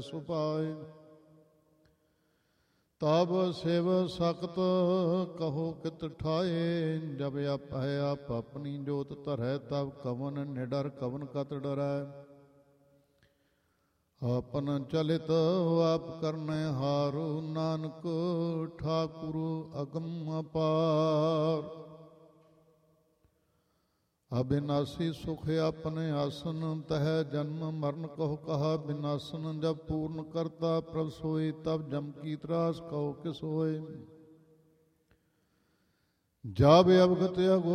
ਸੁਭਾਏ। ਤਬ ਸਿਵ ਸਖਤ ਕਹੋ ਕਿਤ ਠਾਏ। ਜਬ ਆਪੈ ਆਪ ਆਪਣੀ ਜੋਤ ਧਰੈ। ਤਬ ਕਵਨ ਨਿਡਰ ਕਵਨ ਕਤ ਡਰੈ। ਆਪਨ ਚਲਿਤ ਆਪ ਕਰਨੈ ਹਾਰੂ। ਨਾਨਕ ਠਾਕੁਰ ਅਗਮ ਅਪਾਰ। ਅਬਿਨਾਸੀ ਸੁਖ ਆਪਣੇ ਆਸਨ। ਤਹ ਜਨਮ ਮਰਨ ਕਹੋ ਕਹਾ ਬਿਨਾਸਨ। ਜਬ ਪੂਰਨ ਕਰਤਾ ਪ੍ਰਭ ਸੋਈ। ਤਬ ਜਮ ਕੀ ਤਰਾਸ ਕਹੋ ਕਿਸ ਹੋਏ। ਜਬ ਅਵਗਤ